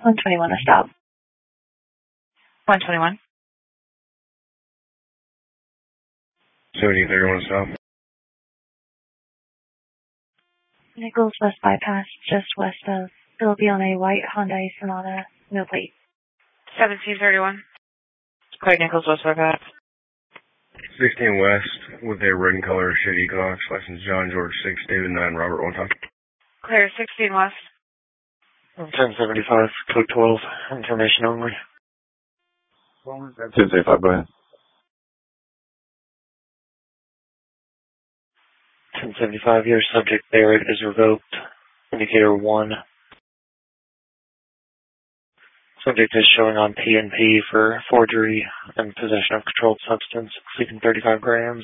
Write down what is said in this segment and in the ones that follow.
121, a stop. 121. 7031, stop. Nichols West Bypass, just west of. It'll be on a white Hyundai Sonata, no plate. 1731. Craig Nichols West Bypass. 16 West with a red and color Chevy Equinox, license John George 6, David 9, Robert 1 time. Clear 16 West. 1075, code 12, information only. 1075, go ahead. 1075, your subject Barrett is revoked. Indicator 1. Subject is showing on PNP for forgery and possession of controlled substance exceeding 35 grams.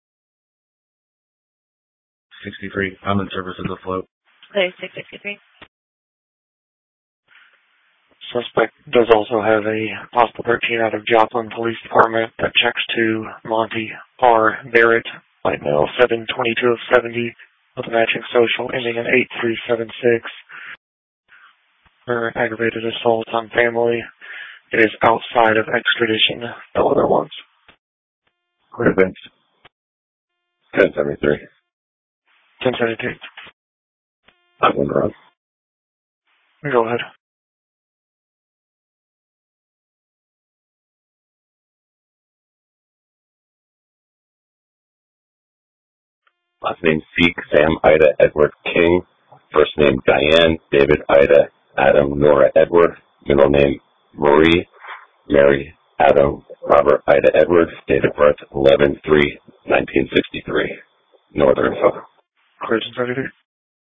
63, I'm in service of the float. Clear 663. Suspect does also have a possible 13 out of Joplin Police Department that checks to Monty R. Barrett, white male, 722 of 70, with a matching social ending in 8376. For aggravated assault on family. It is outside of extradition. No other ones. Clear, thanks. 1073. 1072. I'm on the run. Go ahead. Last name Seek, Sam, Ida, Edward, King. First name Diane, David, Ida, Adam, Nora, Edward. Middle name Marie, Mary, Adam, Robert, Ida, Edward. Date of birth 11/3/1963. No other info. Clear 1073.